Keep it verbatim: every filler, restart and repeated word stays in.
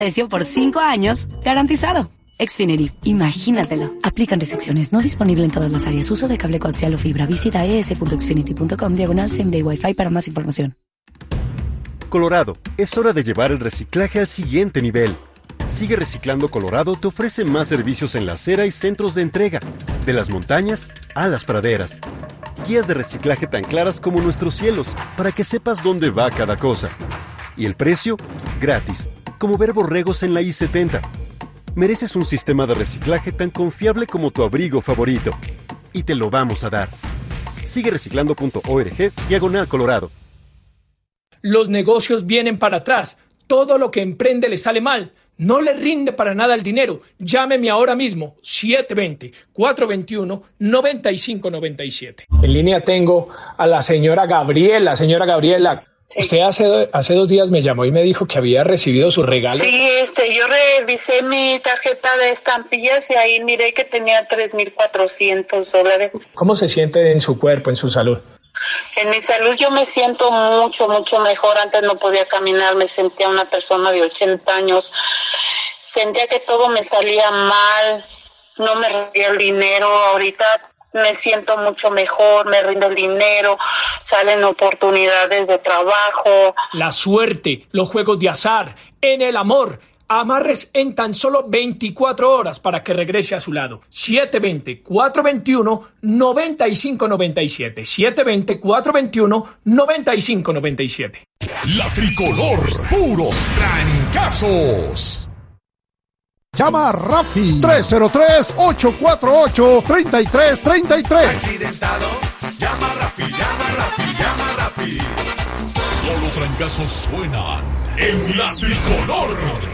Precio por cinco años, garantizado. Xfinity, imagínatelo. Aplican restricciones, no disponible en todas las áreas. Uso de cable coaxial o fibra. Visita es.xfinity.com diagonal same day Wi-Fi para más información. Colorado, es hora de llevar el reciclaje al siguiente nivel. Sigue Reciclando Colorado te ofrece más servicios en la acera y centros de entrega, de las montañas a las praderas. Guías de reciclaje tan claras como nuestros cielos, para que sepas dónde va cada cosa. Y el precio, gratis, como ver borregos en la I setenta. Mereces un sistema de reciclaje tan confiable como tu abrigo favorito. Y te lo vamos a dar. Sigue reciclando punto org, diagonal Colorado. Los negocios vienen para atrás. Todo lo que emprende le sale mal. No le rinde para nada el dinero. Llámeme ahora mismo, siete dos cero, cuatro dos uno, nueve cinco nueve siete. En línea tengo a la señora Gabriela. Señora Gabriela, sí. Usted hace, hace dos días me llamó y me dijo que había recibido su regalo. Sí, este, yo revisé mi tarjeta de estampillas y ahí miré que tenía tres mil cuatrocientos dólares. ¿Cómo se siente en su cuerpo, en su salud? En mi salud yo me siento mucho, mucho mejor. Antes no podía caminar, me sentía una persona de ochenta años. Sentía que todo me salía mal, no me rendía el dinero. Ahorita me siento mucho mejor, me rindo el dinero, salen oportunidades de trabajo. La suerte, los juegos de azar, en el amor. Amarres en tan solo veinticuatro horas para que regrese a su lado. siete dos cero, cuatro dos uno, nueve cinco nueve siete. siete dos cero, cuatro dos uno, nueve cinco nueve siete. La Tricolor, puros trancazos. Llama a Rafi tres cero tres, ocho cuatro ocho, tres tres tres tres. Accidentado, llama a Rafi, llama a Rafi, llama a Rafi. Solo trancazos suenan en La Tricolor.